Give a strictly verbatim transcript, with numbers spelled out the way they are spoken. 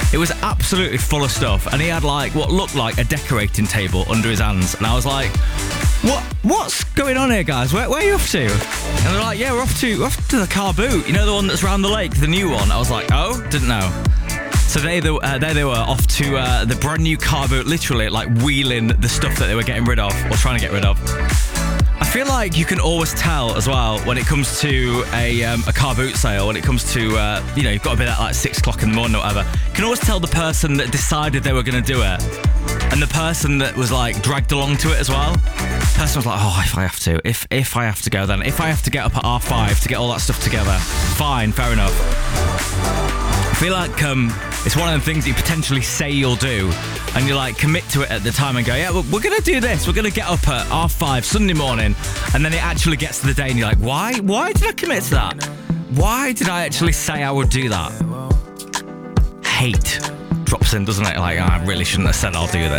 It was absolutely full of stuff, and he had like what looked like a decorating table under his hands, and I was like, "What? What's going on here, guys? Where, where are you off to?" And they're like, "Yeah, we're off to we're off to the car boot. You know, the one that's round the lake, the new one." I was like, "Oh, didn't know." So they, they, uh, there they were off to uh, the brand new car boot, literally like wheeling the stuff that they were getting rid of or trying to get rid of. I feel like you can always tell as well when it comes to a um, a car boot sale, when it comes to, uh, you know, you've got to be there at like six o'clock in the morning or whatever. You can always tell the person that decided they were going to do it and the person that was like dragged along to it as well. The person was like, oh, if I have to, if if I have to go then, if I have to get up at R five to get all that stuff together, fine, fair enough. I feel like um, it's one of the things that you potentially say you'll do and you like commit to it at the time and go, yeah, well, we're going to do this. We're going to get up at R five Sunday morning. And then it actually gets to the day and you're like, why? Why did I commit to that? Why did I actually say I would do that? Hate drops in, doesn't it? Like, oh, I really shouldn't have said I'll do this.